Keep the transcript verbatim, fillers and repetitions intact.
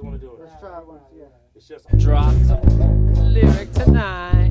want to do it? Let's try it once, yeah. It's just Drop some lyric tonight.